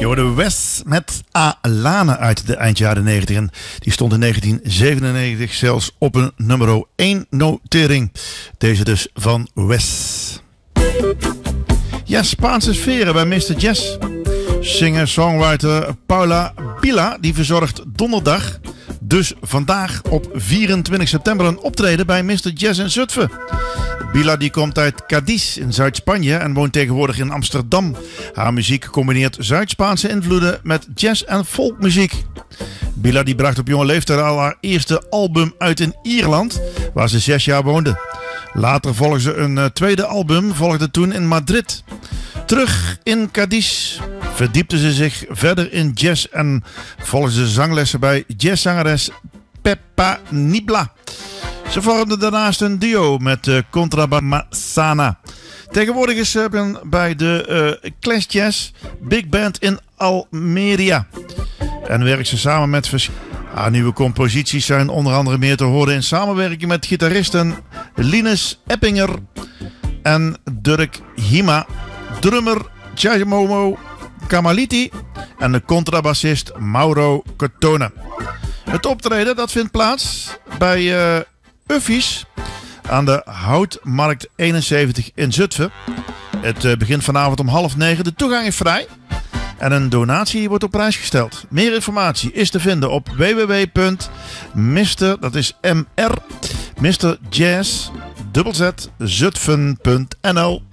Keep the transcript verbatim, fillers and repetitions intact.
Je hoorde Wes met Alane uit de eind jaren negentig. En die stond in negentien zevenennegentig zelfs op een nummer één notering. Deze dus van Wes. Ja, Spaanse sferen bij mister Jazz. Singer-songwriter Paula Bila die verzorgt donderdag, dus vandaag op vierentwintig september, een optreden bij mister Jazz in Zutphen. Bila die komt uit Cadiz in Zuid-Spanje en woont tegenwoordig in Amsterdam. Haar muziek combineert Zuid-Spaanse invloeden met jazz- en folkmuziek. Bila die bracht op jonge leeftijd al haar eerste album uit in Ierland, waar ze zes jaar woonde. Later volgde ze een uh, tweede album, volgde toen in Madrid. Terug in Cadiz verdiepte ze zich verder in jazz en volgde ze zanglessen bij jazzzangeres Pepa Nibla. Ze vormden daarnaast een duo met uh, Contraband Tegenwoordig is ze bij de uh, Clash Jazz Big Band in Almeria. En werkt ze samen met verschillende... Haar nieuwe composities zijn onder andere meer te horen in samenwerking met gitaristen Linus Eppinger en Dirk Hima, drummer Giacomo Camaliti en de contrabassist Mauro Cotone. Het optreden dat vindt plaats bij uh, Uffies aan de Houtmarkt eenenzeventig in Zutphen. Het uh, begint vanavond om half negen. De toegang is vrij. En een donatie wordt op prijs gesteld. Meer informatie is te vinden op w w w punt mister dat is M R mister Jazz Z Z Zutphen punt n l.